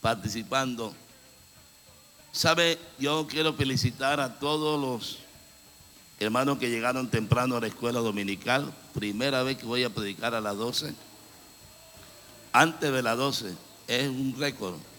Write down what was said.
participando. ¿Sabe? Yo quiero felicitar a todos los hermanos que llegaron temprano a la escuela dominical. Primera vez que voy a predicar a las 12. Antes de las 12. Es un récord.